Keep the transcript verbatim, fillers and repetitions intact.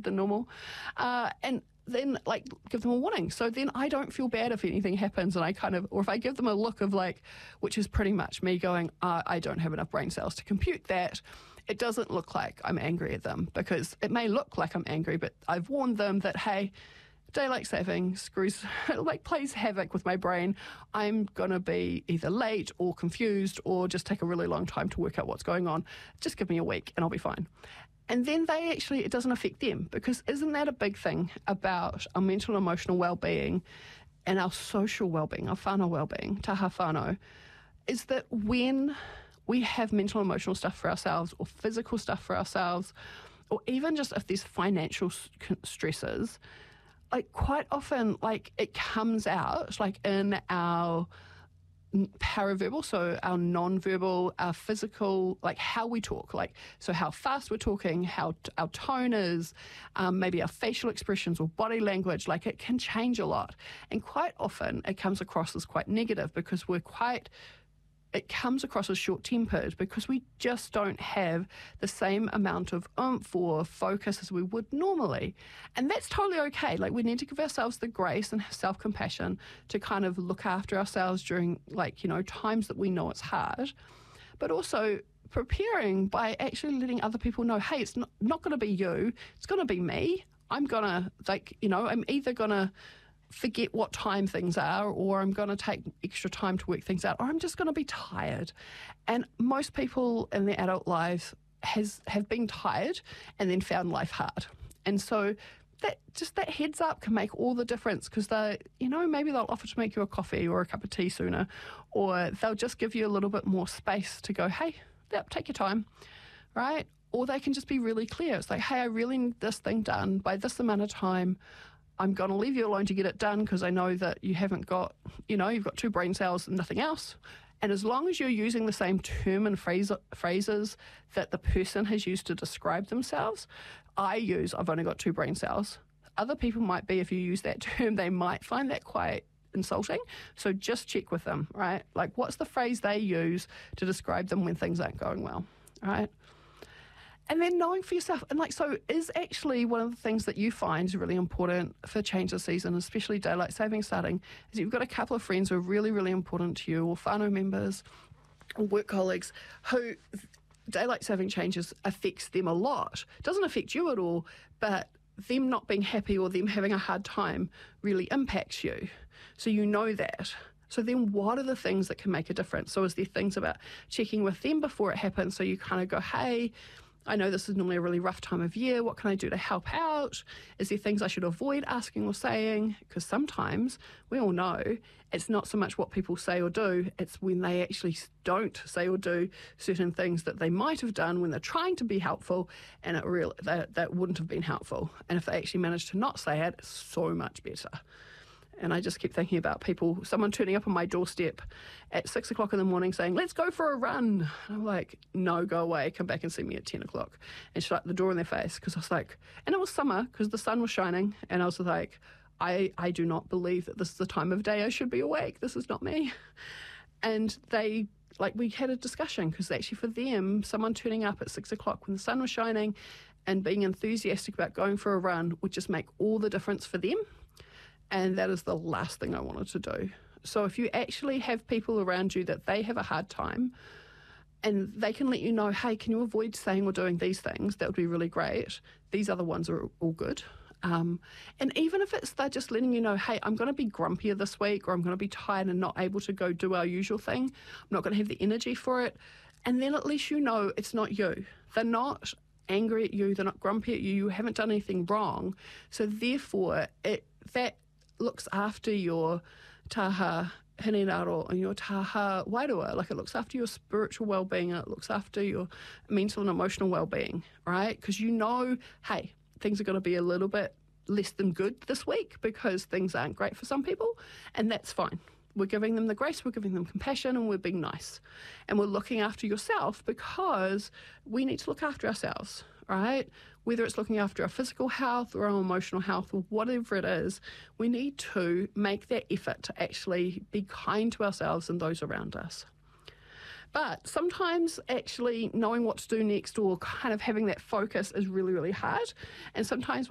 than normal. Uh, and then like give them a warning. So then I don't feel bad if anything happens, and I kind of, or if I give them a look of like, which is pretty much me going, uh, I don't have enough brain cells to compute that. It doesn't look like I'm angry at them, because it may look like I'm angry, but I've warned them that, hey, daylight saving screws, like plays havoc with my brain. I'm going to be either late or confused or just take a really long time to work out what's going on. Just give me a week and I'll be fine. And then they actually, it doesn't affect them, because isn't that a big thing about our mental and emotional well-being and our social well-being, our whānau well-being, taha whānau, is that when we have mental and emotional stuff for ourselves or physical stuff for ourselves, or even just if there's financial stresses, like quite often, like it comes out like in our paraverbal, so our non-verbal, our physical, like how we talk, like so how fast we're talking, how t- our tone is, um, maybe our facial expressions or body language, like it can change a lot. And quite often it comes across as quite negative, because we're quite it comes across as short-tempered, because we just don't have the same amount of oomph or focus as we would normally. And that's totally okay. Like, we need to give ourselves the grace and self-compassion to kind of look after ourselves during, like, you know, times that we know it's hard. But also preparing by actually letting other people know, hey, it's not, not going to be you, it's going to be me. I'm going to, like, you know, I'm either going to forget what time things are, or I'm going to take extra time to work things out, or I'm just going to be tired. And most people in their adult lives has have been tired and then found life hard. And so that just that heads up can make all the difference, because they, you know, maybe they'll offer to make you a coffee or a cup of tea sooner, or they'll just give you a little bit more space to go, hey, yep, take your time, right? Or they can just be really clear. It's like, hey, I really need this thing done by this amount of time. I'm going to leave you alone to get it done, because I know that you haven't got, you know, you've got two brain cells and nothing else. And as long as you're using the same term and phrase, phrases that the person has used to describe themselves, I use, I've only got two brain cells. Other people might be, if you use that term, they might find that quite insulting. So just check with them, right? Like, what's the phrase they use to describe them when things aren't going well, right? And then knowing for yourself, and like, so is actually one of the things that you find is really important for change of season, especially daylight saving starting, is you've got a couple of friends who are really, really important to you, or whānau members, or work colleagues, who daylight saving changes affects them a lot. It doesn't affect you at all, but them not being happy or them having a hard time really impacts you. So you know that. So then what are the things that can make a difference? So is there things about checking with them before it happens, so you kind of go, hey, I know this is normally a really rough time of year. What can I do to help out? Is there things I should avoid asking or saying? Because sometimes, we all know, it's not so much what people say or do, it's when they actually don't say or do certain things that they might have done when they're trying to be helpful, and it really, that, that wouldn't have been helpful. And if they actually manage to not say it, it's so much better. And I just keep thinking about people, someone turning up on my doorstep at six o'clock in the morning saying, let's go for a run. And I'm like, no, go away, come back and see me at ten o'clock. And shut the door in their face, because I was like, and it was summer because the sun was shining. And I was like, I, I do not believe that this is the time of day I should be awake. This is not me. And they, like, we had a discussion, because actually for them, someone turning up at six o'clock when the sun was shining and being enthusiastic about going for a run would just make all the difference for them. And that is the last thing I wanted to do. So if you actually have people around you that they have a hard time, and they can let you know, hey, can you avoid saying or doing these things? That would be really great. These other ones are all good. Um, and even if it's they're just letting you know, hey, I'm going to be grumpier this week, or I'm going to be tired and not able to go do our usual thing. I'm not going to have the energy for it. And then at least you know it's not you. They're not angry at you. They're not grumpy at you. You haven't done anything wrong. So therefore, it that looks after your taha hinengaro and your taha wairua. Like, it looks after your spiritual well-being, and it looks after your mental and emotional well-being, right? Because you know, hey, things are going to be a little bit less than good this week because things aren't great for some people, and that's fine. We're giving them the grace, we're giving them compassion, and we're being nice. And we're looking after yourself, because we need to look after ourselves, right? Whether it's looking after our physical health or our emotional health or whatever it is, we need to make that effort to actually be kind to ourselves and those around us. But sometimes actually knowing what to do next, or kind of having that focus, is really, really hard. And sometimes